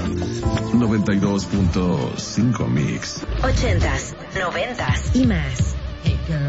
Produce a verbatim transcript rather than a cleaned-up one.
noventa y dos punto cinco Mix. Ochentas, noventas y más. Hey girl.